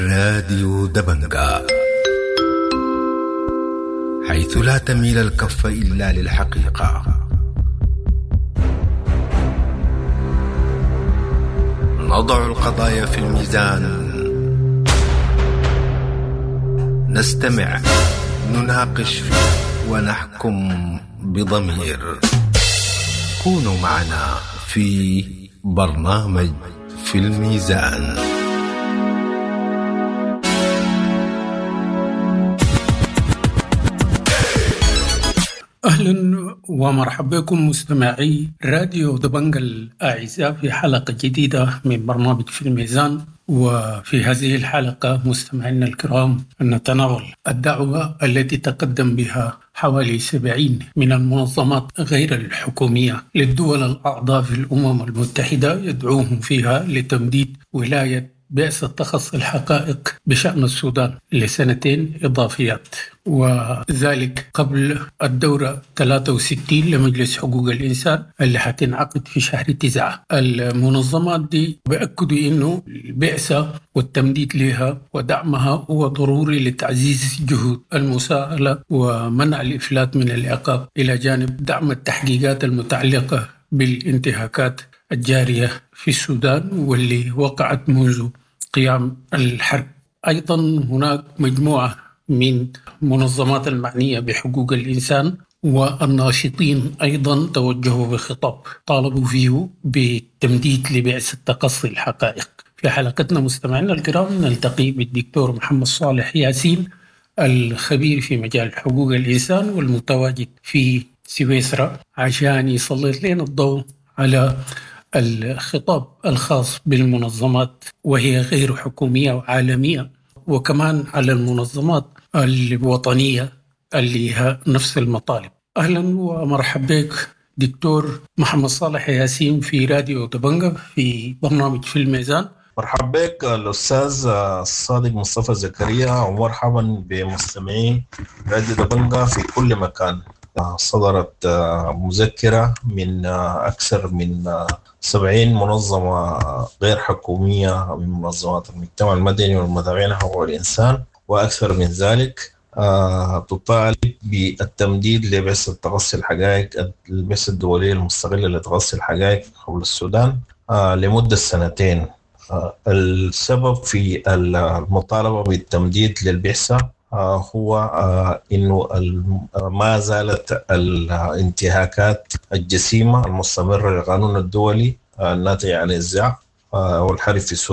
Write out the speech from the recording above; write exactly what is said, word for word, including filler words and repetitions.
راديو دبنجا، حيث لا تميل الكف إلا للحقيقة. نضع القضايا في الميزان، نستمع، نناقش ونحكم بضمير. كونوا معنا في برنامج في الميزان. أهلا ومرحبا بكم مستمعي راديو دبنجا الأعزاء في حلقة جديدة من برنامج في الميزان. وفي هذه الحلقة مستمعينا الكرام نتناول الدعوة التي تقدم بها حوالي سبعين من المنظمات غير الحكومية للدول الأعضاء في الأمم المتحدة، يدعوهم فيها لتمديد ولاية بعثة تخصي الحقائق بشأن السودان لسنتين إضافيات، وذلك قبل الدورة ثلاثة وستين لمجلس حقوق الإنسان اللي حتنعقد في شهر تسعة. المنظمات دي بأكدوا إنه البعثة والتمديد لها ودعمها هو ضروري لتعزيز جهود المساءلة ومنع الإفلات من العقاب، إلى جانب دعم التحقيقات المتعلقة بالانتهاكات الجارية في السودان واللي وقعت منذ قيام الحرب. أيضا هناك مجموعة من منظمات المعنية بحقوق الإنسان والناشطين أيضا توجهوا بخطاب طالبوا فيه بالتمديد لبعثة تقصي الحقائق. في حلقتنا مستمعينا الكرام نلتقي بالدكتور محمد صالح ياسين، الخبير في مجال حقوق الإنسان والمتواجد في سويسرا، عشان يسلط لنا الضوء على الخطاب الخاص بالمنظمات وهي غير حكومية وعالمية، وكمان على المنظمات الوطنية اللي لها نفس المطالب. أهلا ومرحبا بك دكتور محمد صالح ياسين في راديو دبنجا في برنامج في الميزان. مرحبا بك الأستاذ الصادق مصطفى زكريا، ومرحبا بمستمعين راديو دبنجا في كل مكان. صدرت مذكرة من أكثر من سبعين منظمة غير حكومية من منظمات المجتمع المدني والمدافعين عن حقوق الإنسان، وأكثر من ذلك تطالب بالتمديد لبعثة تقصي الحقائق، البعثة الدولية المستقلة لتقصي الحقائق حول السودان لمدة سنتين. السبب في المطالبة بالتمديد للبعثة هو إنه ما زالت الانتهاكات الجسيمة المستمرة للقانون الدولي الناتج عن النزاع والحرب في السودان